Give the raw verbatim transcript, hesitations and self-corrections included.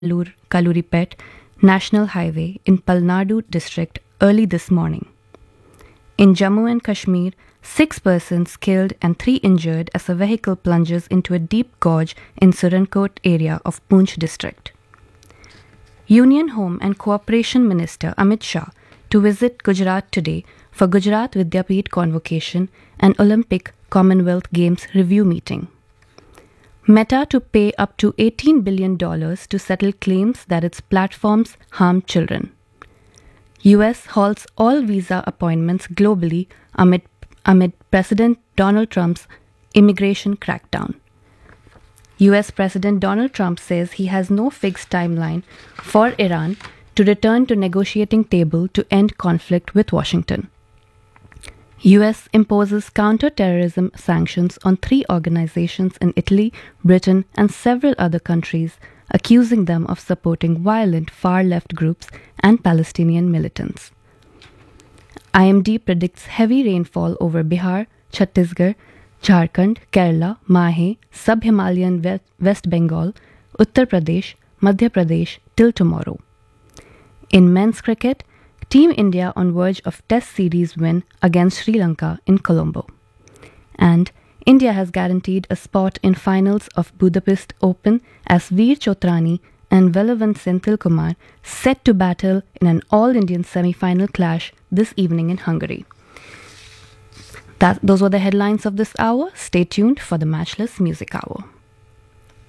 Kalur- Kaluripet National Highway in Palnadu district early this morning. In Jammu and Kashmir, six persons killed and three injured as a vehicle plunges into a deep gorge in Surankot area of Poonch district. Union Home and Cooperation Minister Amit Shah to visit Gujarat today for Gujarat Vidyapeeth convocation and Olympic Commonwealth Games review meeting. Meta to pay up to eighteen billion dollars to settle claims that its platforms harm children. U S halts all visa appointments globally amid, amid President Donald Trump's immigration crackdown. U S President Donald Trump says he has no fixed timeline for Iran to return to negotiating table to end conflict with Washington. U S imposes counter-terrorism sanctions on three organizations in Italy, Britain, and several other countries, accusing them of supporting violent far-left groups and Palestinian militants. I M D predicts heavy rainfall over Bihar, Chhattisgarh, Jharkhand, Kerala, Mahe, Sub-Himalayan West Bengal, Uttar Pradesh, Madhya Pradesh till tomorrow. In men's cricket, Team India on verge of Test series win against Sri Lanka in Colombo. And India has guaranteed a spot in finals of Budapest Open as Veer Chotrani and Velavan Senthilkumar set to battle in an all-Indian semi-final clash this evening in Hungary. That, those were the headlines of this hour. Stay tuned for the Matchless Music Hour.